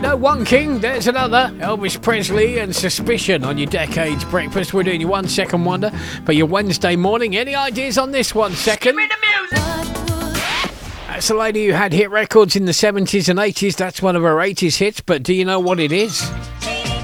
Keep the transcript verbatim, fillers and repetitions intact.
know one king, there's another. Elvis Presley and Suspicion on your Decades Breakfast. We're doing your one second wonder for your Wednesday morning. Any ideas on this one second? Give me the music. That's a lady who had hit records in the seventies and eighties. That's one of her eighties hits, but do you know what it is?